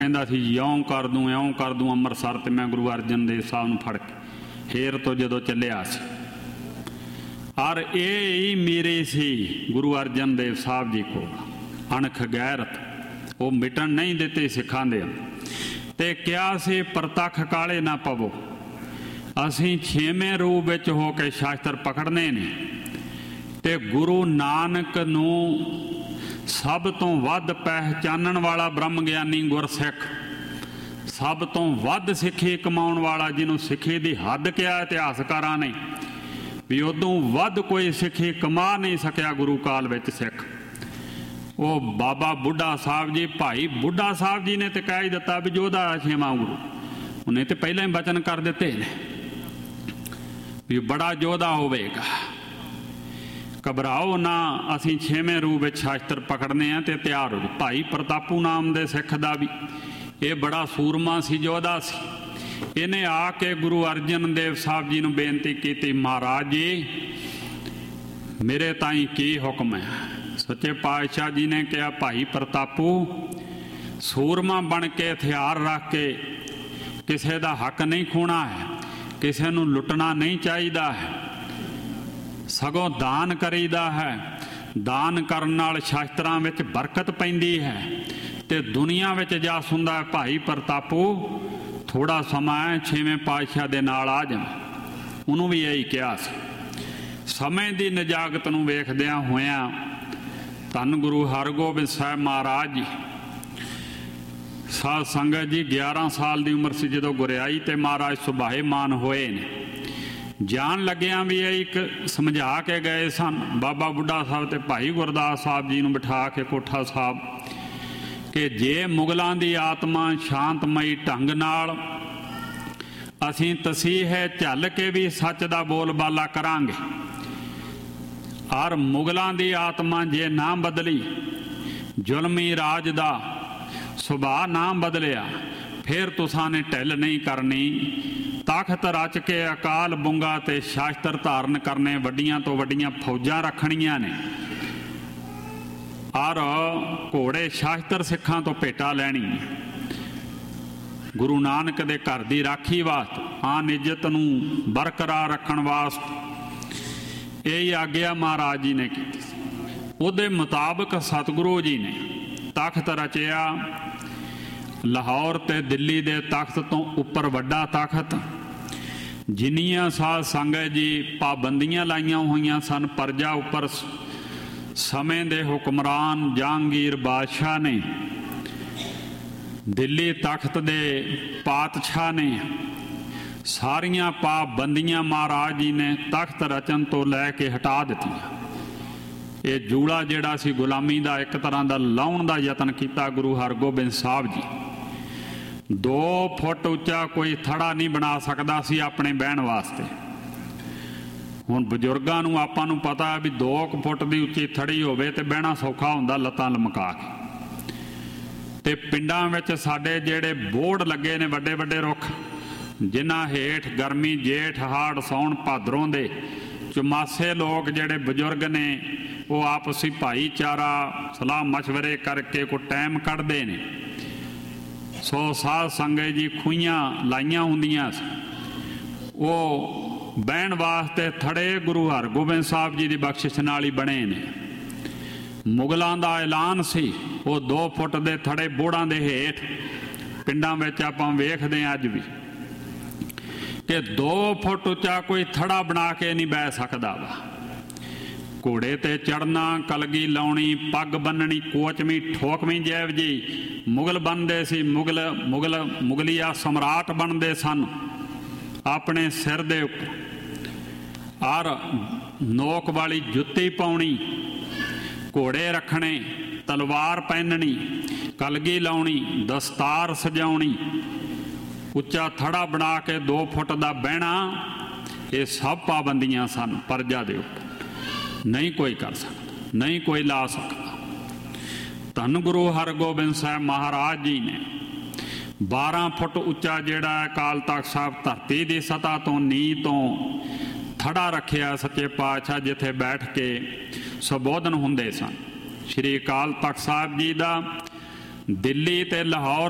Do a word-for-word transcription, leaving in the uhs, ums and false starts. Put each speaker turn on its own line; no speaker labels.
ਕਹਿੰਦਾ ਸੀ ਇਉਂ ਕਰ ਦੂੰ ਇਉਂ ਕਰ ਦੂੰ ਅੰਮ੍ਰਿਤਸਰ ਤੇ ਮੈਂ ਗੁਰੂ ਅਰਜਨ ਦੇਵ ਸਾਹਿਬ ਨੂੰ ਫੜ ਕੇ ਫੇਰ ਤੋਂ ਜਦੋਂ ਚੱਲਿਆ ਸੀ। ਔਰ ਇਹ ਹੀ ਮੇਰੇ ਸੀ ਗੁਰੂ ਅਰਜਨ ਦੇਵ ਸਾਹਿਬ ਜੀ ਕੋਲ ਅਣਖ ਗੈਰਤ, ਉਹ ਮਿਟਣ ਨਹੀਂ ਦਿੱਤੇ ਸਿੱਖਾਂ ਦੇ। ਤੇ ਕਿਹਾ ਸੀ ਪ੍ਰਤੱਖ ਕਾਲੇ ਨਾ ਪਵੋ, ਅਸੀਂ ਛੇਵੇਂ ਰੂਪ ਵਿੱਚ ਹੋ ਕੇ ਸ਼ਾਸਤਰ ਪਕੜਨੇ ਨੇ। ਤੇ ਗੁਰੂ ਨਾਨਕ ਨੂੰ ਸਭ ਤੋਂ ਵੱਧ ਪਹਿਚਾਨਣ ਵਾਲਾ ਬ੍ਰਹਮ ਗਿਆਨੀ ਗੁਰਸਿੱਖ, ਸਭ ਤੋਂ ਵੱਧ ਸਿੱਖੀ ਕਮਾਉਣ ਵਾਲਾ, ਜਿਹਨੂੰ ਸਿੱਖੀ ਦੀ ਹੱਦ ਕਿਹਾ ਇਤਿਹਾਸਕਾਰਾਂ ਨੇ ਵੀ ਉਦੋਂ ਵੱਧ ਕੋਈ ਸਿੱਖੀ ਕਮਾ ਨਹੀਂ ਸਕਿਆ ਗੁਰੂ ਕਾਲ ਵਿੱਚ ਸਿੱਖ, ਉਹ ਬਾਬਾ ਬੁੱਢਾ ਸਾਹਿਬ ਜੀ। ਭਾਈ ਬੁੱਢਾ ਸਾਹਿਬ ਜੀ ਨੇ ਤੇ ਕਹਿ ਹੀ ਦਿੱਤਾ ਵੀ ਜੋਧਾ ਛੇਵਾਂ ਗੁਰੂ, ਉਹਨੇ ਤੇ ਪਹਿਲਾਂ ਹੀ ਬਚਨ ਕਰ ਦਿੱਤੇ ਨੇ ਵੀ ਬੜਾ ਯੋਧਾ ਹੋਵੇਗਾ, ਘਬਰਾਓ ਨਾ, ਅਸੀਂ ਛੇਵੇਂ ਰੂਪ ਵਿੱਚ ਸ਼ਾਸਤਰ ਪਕੜਨੇ ਆ ਤੇ ਤਿਆਰ ਹੋ ਜਾਓ। ਭਾਈ ਪ੍ਰਤਾਪੂ ਨਾਮ ਦੇ ਸਿੱਖ ਦਾ ਵੀ ਇਹ ਬੜਾ ਸੂਰਮਾ ਸੀ, ਯੋਧਾ ਸੀ। ਇਹਨੇ ਆ ਕੇ ਗੁਰੂ ਅਰਜਨ ਦੇਵ ਸਾਹਿਬ ਜੀ ਨੂੰ ਬੇਨਤੀ ਕੀਤੀ, ਮਹਾਰਾਜ ਜੀ ਮੇਰੇ ਤਾਈਂ ਕੀ ਹੁਕਮ ਹੈ? ਸੱਚੇ ਪਾਤਸ਼ਾਹ ਜੀ ਨੇ ਕਿਹਾ, ਭਾਈ ਪ੍ਰਤਾਪੂ ਸੂਰਮਾ ਬਣ ਕੇ ਹਥਿਆਰ ਰੱਖ ਕੇ ਕਿਸੇ ਦਾ ਹੱਕ ਨਹੀਂ ਖੋਣਾ ਹੈ, ਕਿਸੇ ਨੂੰ ਲੁੱਟਣਾ ਨਹੀਂ ਚਾਹੀਦਾ ਹੈ, ਸਗੋਂ ਦਾਨ ਕਰੀਦਾ ਹੈ। ਦਾਨ ਕਰਨ ਨਾਲ ਸ਼ਾਸਤਰਾਂ ਵਿੱਚ ਬਰਕਤ ਪੈਂਦੀ ਹੈ ਤੇ ਦੁਨੀਆ ਵਿੱਚ ਜਸ ਹੁੰਦਾ ਹੈ। ਭਾਈ ਪ੍ਰਤਾਪੂ ਥੋੜਾ ਸਮਾਂ ਹੈ, ਛੇਵੇਂ ਪਾਤਸ਼ਾਹ ਦੇ ਨਾਲ ਆ ਜਾ। ਉਹਨੂੰ ਵੀ ਇਹੀ ਕਿਹਾ ਸੀ। ਸਮੇਂ ਦੀ ਨਜਾਕਤ ਨੂੰ ਵੇਖਦਿਆਂ ਹੋਇਆਂ ਧੰਨ ਗੁਰੂ ਹਰਗੋਬਿੰਦ ਸਾਹਿਬ ਮਹਾਰਾਜ ਜੀ ਸਾਧ ਸੰਗਤ ਜੀ ਗਿਆਰਾਂ ਸਾਲ ਦੀ ਉਮਰ ਸੀ ਜਦੋਂ ਗੁਰਿਆਈ ਤੇ ਮਹਾਰਾਜ ਸੁਭਾਏਮਾਨ ਹੋਏ ਨੇ। ਜਾਣ ਲੱਗਿਆਂ ਵੀ ਇਹ ਇੱਕ ਸਮਝਾ ਕੇ ਗਏ ਸਨ ਬਾਬਾ ਬੁੱਢਾ ਸਾਹਿਬ ਤੇ ਭਾਈ ਗੁਰਦਾਸ ਸਾਹਿਬ ਜੀ ਨੂੰ ਬਿਠਾ ਕੇ ਕੋਠਾ ਸਾਹਿਬ ਕਿ ਜੇ ਮੁਗਲਾਂ ਦੀ ਆਤਮਾ ਸ਼ਾਂਤਮਈ ਢੰਗ ਨਾਲ ਅਸੀਂ ਤਸੀਹ ਝੱਲ ਕੇ ਵੀ ਸੱਚ ਦਾ ਬੋਲਬਾਲਾ ਕਰਾਂਗੇ, ਔਰ ਮੁਗਲਾਂ ਦੀ ਆਤਮਾ ਜੇ ਨਾ ਬਦਲੀ, ਜ਼ੁਲਮੀ ਰਾਜ ਦਾ ਸੁਭਾਅ ਨਾ ਬਦਲਿਆ, ਫਿਰ ਤੁਸਾਂ ਨੇ ਢਿੱਲ ਨਹੀਂ ਕਰਨੀ। ਤਖਤ ਰਚ ਕੇ ਅਕਾਲ ਬੁੰਗਾ ਤੇ ਸ਼ਾਸਤਰ ਧਾਰਨ ਕਰਨੇ, ਵੱਡੀਆਂ ਤੋਂ ਵੱਡੀਆਂ ਫੌਜਾਂ ਰੱਖਣੀਆਂ ਨੇ, ਔਰ ਘੋੜੇ ਸ਼ਾਸਤਰ ਸਿੱਖਾਂ ਤੋਂ ਭੇਟਾ ਲੈਣੀ। ਗੁਰੂ ਨਾਨਕ ਦੇ ਘਰ ਦੀ ਰਾਖੀ ਵਾਸਤੇ, ਆਨ ਇੱਜ਼ਤ ਨੂੰ ਬਰਕਰਾਰ ਰੱਖਣ ਵਾਸਤੇ ਇਹ ਆਗਿਆ ਮਹਾਰਾਜ ਜੀ ਨੇ ਕੀਤੀ ਸੀ। ਉਹਦੇ ਮੁਤਾਬਕ ਸਤਿਗੁਰੂ ਜੀ ਨੇ ਤਖਤ ਰਚਿਆ। ਲਾਹੌਰ ਤੇ ਦਿੱਲੀ ਦੇ ਤਖਤ ਤੋਂ ਉੱਪਰ ਵੱਡਾ ਤਖਤ, ਜਿੰਨੀਆਂ ਸਾਧ ਸੰਗਤ ਜੀ ਪਾਬੰਦੀਆਂ ਲਾਈਆਂ ਹੋਈਆਂ ਸਨ ਪਰਜਾ ਉੱਪਰ, ਸਮੇਂ ਦੇ ਹੁਕਮਰਾਨ ਜਹਾਂਗੀਰ ਬਾਦਸ਼ਾਹ ਨੇ, ਦਿੱਲੀ ਤਖਤ ਦੇ ਪਾਤਸ਼ਾਹ ਨੇ, ਸਾਰੀਆਂ ਪਾਬੰਦੀਆਂ ਮਹਾਰਾਜ ਜੀ ਨੇ ਤਖਤ ਰਚਨ ਤੋਂ ਲੈ ਕੇ ਹਟਾ ਦਿੱਤੀਆਂ। ਇਹ ਜੂੜਾ ਜਿਹੜਾ ਸੀ ਗੁਲਾਮੀ ਦਾ ਇੱਕ ਤਰ੍ਹਾਂ ਦਾ ਲਾਉਣ ਦਾ ਯਤਨ ਕੀਤਾ ਗੁਰੂ ਹਰਗੋਬਿੰਦ ਸਾਹਿਬ ਜੀ। ਦੋ ਫੁੱਟ ਉੱਚਾ ਕੋਈ ਥੜਾ ਨਹੀਂ ਬਣਾ ਸਕਦਾ ਸੀ ਆਪਣੇ ਬਹਿਣ ਵਾਸਤੇ। ਹੁਣ ਬਜ਼ੁਰਗਾਂ ਨੂੰ ਆਪਾਂ ਨੂੰ ਪਤਾ ਵੀ ਦੋ ਕੁ ਫੁੱਟ ਦੀ ਉੱਚੀ ਥੜੀ ਹੋਵੇ ਤੇ ਬਹਿਣਾ ਸੌਖਾ ਹੁੰਦਾ ਲੱਤਾਂ ਲਮਕਾ ਕੇ। ਤੇ ਪਿੰਡਾਂ ਵਿੱਚ ਸਾਡੇ ਜਿਹੜੇ ਬੋਰਡ ਲੱਗੇ ਨੇ ਵੱਡੇ ਵੱਡੇ ਰੁੱਖ, ਜਿਨ੍ਹਾਂ ਹੇਠ ਗਰਮੀ ਜੇਠ ਹਾੜ ਸੌਣ ਭਾਦਰੋਂ ਦੇ ਚੁਮਾਸੇ ਲੋਕ ਜਿਹੜੇ ਬਜ਼ੁਰਗ ਨੇ ਉਹ ਆਪਸੀ ਭਾਈਚਾਰਾ ਸਲਾਹ ਮਸ਼ਵਰੇ ਕਰਕੇ ਕੋਈ ਟਾਈਮ ਕੱਢਦੇ ਨੇ। ਸੋ ਸਾਧ ਸੰਗਤ ਜੀ ਖੂਹੀਆਂ ਲਾਈਆਂ ਹੁੰਦੀਆਂ ਸੀ, ਉਹ ਬਹਿਣ ਵਾਸਤੇ ਥੜੇ ਗੁਰੂ ਹਰਗੋਬਿੰਦ ਸਾਹਿਬ ਜੀ ਦੀ ਬਖਸ਼ਿਸ਼ ਨਾਲ ਹੀ ਬਣੇ ਨੇ। ਮੁਗਲਾਂ ਦਾ ਐਲਾਨ ਸੀ, ਉਹ ਦੋ ਫੁੱਟ ਦੇ ਥੜੇ ਬੋੜਾਂ ਦੇ ਹੇਠ ਪਿੰਡਾਂ ਵਿੱਚ ਆਪਾਂ ਵੇਖਦੇ ਹਾਂ ਅੱਜ ਵੀ ਕਿ ਦੋ ਫੁੱਟ ਉੱਚਾ ਕੋਈ ਥੜਾ ਬਣਾ ਕੇ ਨਹੀਂ ਬਹਿ ਸਕਦਾ ਵਾ। ਘੋੜੇ ਤੇ ਚੜਨਾ, ਕਲਗੀ ਲਾਉਣੀ, ਪੱਗ ਬੰਨਣੀ, ਕੋਚਵੀਂ ਠੋਕਵੀਂ ਜੈਵ ਜੀ ਮੁਗਲ ਬਣਦੇ ਸੀ। ਮੁਗਲ ਮੁਗਲ ਮੁਗਲੀਆ ਸਮਰਾਟ ਬਣਦੇ ਸਨ ਆਪਣੇ ਸਿਰ ਦੇ ਉੱਪਰ, ਔਰ ਨੋਕ ਵਾਲੀ ਜੁੱਤੀ ਪਾਉਣੀ, ਘੋੜੇ ਰੱਖਣੇ, ਤਲਵਾਰ ਪਹਿਨਣੀ, ਕਲਗੀ ਲਾਉਣੀ, ਦਸਤਾਰ ਸਜਾਉਣੀ, ਉੱਚਾ ਥੜਾ ਬਣਾ ਕੇ ਦੋ ਫੁੱਟ ਦਾ ਬਹਿਣਾ, ਇਹ ਸਭ ਪਾਬੰਦੀਆਂ ਸਨ ਪਰਜਾ ਦੇ ਉੱਪਰ। ਨਹੀਂ ਕੋਈ ਕਰ ਸਕਦਾ, ਨਹੀਂ ਕੋਈ ਲਾ ਸਕਦਾ। ਧੰਨ ਗੁਰੂ ਹਰਗੋਬਿੰਦ ਸਾਹਿਬ ਮਹਾਰਾਜ ਜੀ ਨੇ ਬਾਰਾਂ ਫੁੱਟ ਉੱਚਾ ਜਿਹੜਾ ਅਕਾਲ ਤਖਤ ਸਾਹਿਬ ਧਰਤੀ ਦੀ ਸਤ੍ਹਾ ਤੋਂ ਨੀਂਹ ਤੋਂ ਥੜਾ ਰੱਖਿਆ ਸੱਚੇ ਪਾਤਸ਼ਾਹ, ਜਿੱਥੇ ਬੈਠ ਕੇ ਸੰਬੋਧਨ ਹੁੰਦੇ ਸਨ। ਸ਼੍ਰੀ ਅਕਾਲ ਤਖਤ ਸਾਹਿਬ ਜੀ ਦਾ ਦਿੱਲੀ ਤੇ ਲਾਹੌਰ